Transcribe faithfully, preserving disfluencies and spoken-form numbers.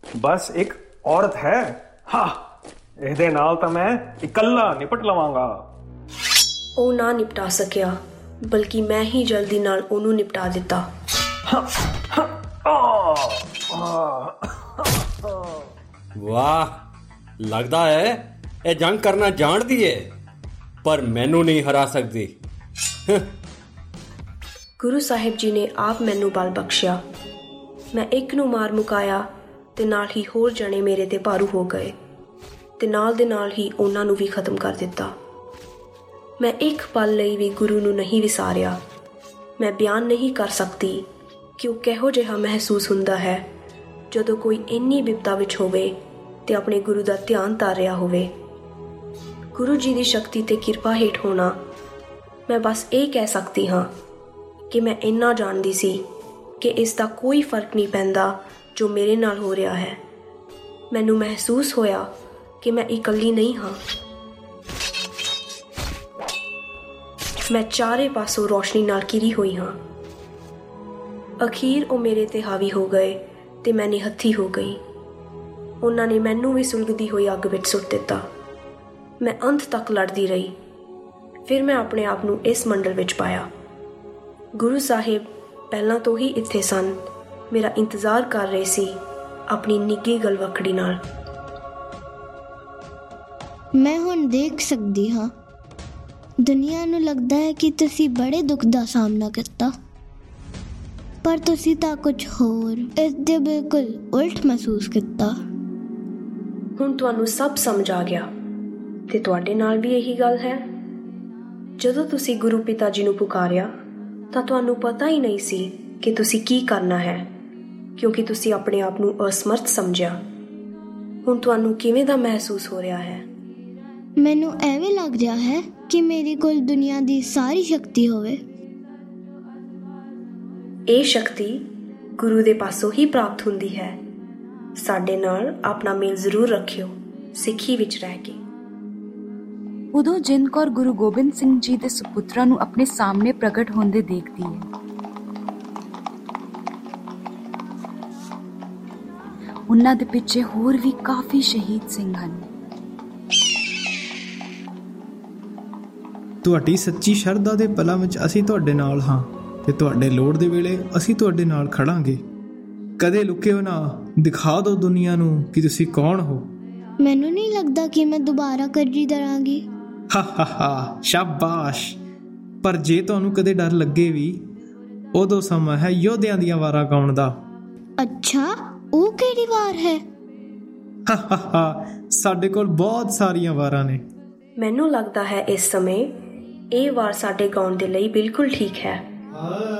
बस एक औरत है, हाँ ਇਹਦੇ ਨਾਲ ਤਾਂ ਮੈਂ ਇਕੱਲਾ ਨਿਪਟ ਲਵਾਂਗਾ। ਉਹ ਨਾ ਨਿਪਟਾ ਸਕਿਆ, ਬਲਕਿ ਮੈਂ ਹੀ ਜਲਦੀ ਨਾਲ ਉਹਨੂੰ ਨਿਪਟਾ ਦਿੱਤਾ। वाह, लगता है ये जंग करना जानती है, पर मैनू नहीं हरा सकती। गुरु साहिब जी ने आप मैनू बल बख्शिया। मैं एक नू मार मुकाया ते नाल ही होर जने मेरे ते भारू हो गए ते नाल दे नाल ही उन्हां नू भी खत्म कर दिता। मैं एक पल लई भी गुरु नू नहीं विसारिया। मैं बयान नहीं कर सकती कि वो किहो जिहा महसूस हुंदा है जदों कोई इन्नी विपता विच होवे ते अपने गुरु दा ध्यान धर रिहा होवे। गुरु जी दी शक्ति ते किरपा हेठ होना, मैं बस ये कह सकती हाँ कि मैं इन्ना जानदी सी कि इसदा कोई फर्क नहीं पैंदा जो मेरे नाल हो रहा है। मैनू महसूस होया कि मैं इकल्ली नहीं हाँ। मैं चारे पासों रोशनी नाल घिरी हुई हाँ। अखीर वो मेरे ते हावी हो गए ते मैं निहत्थी हो गई। उन्हां ने मैनू भी सुलगदी हुई अग विच सुट दिता। मैं अंत तक लड़दी रही। फिर मैं अपने आप नू इस मंडल विच पाया। गुरु साहिब पहलां तो ही इत्थे सन, मेरा इंतजार कर रहे सी अपनी निੱਘੀ गलवकड़ी नाल। मैं हुण देख सकदी हाँ, दुनिया नू लगदा है कि तुसी बड़े दुख दा सामना किता, पर तुसी तां कुछ होर इस दे बिल्कुल उल्ट महसूस किता। हुण तुहानू सब समझ आ गया ते तुहाडे नाल भी यही गल है। जदों तुसी गुरु पिता जी नू पुकारिया तां तुहानू पता ही नहीं सी कि तुसी की करना है, क्योंकि तुसी अपने आप नू असमर्थ समझिया। हुण तुहानू किवें दा महसूस हो रहा है? मैनू एवें लग रहा है कि मेरे कोल दुनिया दी सारी शक्ति होवे। ਇਹ ਸ਼ਕਤੀ ਗੁਰੂ ਦੇ ਪਾਸੋਂ ਹੀ ਪ੍ਰਾਪਤ ਹੁੰਦੀ ਹੈ। ਸਾਡੇ ਨਾਲ ਆਪਣਾ ਮੇਲ ਜ਼ਰੂਰ ਰੱਖਿਓ, ਸਿੱਖੀ ਵਿੱਚ ਰਹਿ ਕੇ। ਉਦੋਂ ਜਿੰਦ ਕੌਰ ਗੁਰੂ ਗੋਬਿੰਦ ਸਿੰਘ ਜੀ ਦੇ ਸੁਪੁੱਤਰਾਂ ਨੂੰ ਆਪਣੇ ਸਾਹਮਣੇ ਪ੍ਰਗਟ ਹੁੰਦੇ ਦੇਖਦੀ ਹੈ। ਉਹਨਾਂ ਦੇ ਪਿੱਛੇ ਹੋਰ ਵੀ ਕਾਫੀ ਸ਼ਹੀਦ ਸਿੰਘ ਹਨ। ਤੁਹਾਡੀ ਸੱਚੀ ਸ਼ਰਧਾ ਦੇ ਪਲਾਂ ਵਿੱਚ ਅਸੀਂ ਤੁਹਾਡੇ ਨਾਲ ਹਾਂ ਤੇ ਤੁਹਾਡੇ ਲੋੜ ਦੇ ਵੇਲੇ ਅਸੀਂ ਤੁਹਾਡੇ ਨਾਲ ਖੜਾਂਗੇ। ਕਦੇ ਲੁਕਿਓ ਨਾ, ਦਿਖਾ ਦਿਓ ਦੁਨੀਆ ਨੂੰ ਕਿ ਤੁਸੀਂ ਕੌਣ ਹੋ। ਮੈਨੂੰ ਨਹੀਂ ਲੱਗਦਾ ਕਿ ਮੈਂ ਦੁਬਾਰਾ ਕਰਜੀ ਦਰਾਂਗੀ। ਹਾ ਹਾ ਹਾ, ਸ਼ਾਬਾਸ਼। ਪਰ ਜੇ ਤੁਹਾਨੂੰ ਕਦੇ ਡਰ ਲੱਗੇ ਵੀ, ਉਦੋਂ ਸਮਾਂ ਹੈ ਯੋਧਿਆਂ ਦੀਆਂ ਵਾਰਾਂ ਗਾਉਣ ਦਾ। ਅੱਛਾ, ਉਹ ਕਿਹੜੀ ਵਾਰ ਹੈ? ਹਾ ਹਾ ਹਾ, ਸਾਡੇ ਕੋਲ ਬਹੁਤ ਸਾਰੀਆਂ ਵਾਰਾਂ ਨੇ। ਮੈਨੂੰ ਲੱਗਦਾ ਹੈ ਇਸ ਸਮੇਂ ਇਹ ਵਾਰ ਸਾਡੇ ਗਾਉਣ ਦੇ ਲਈ ਬਿਲਕੁਲ ਠੀਕ ਹੈ।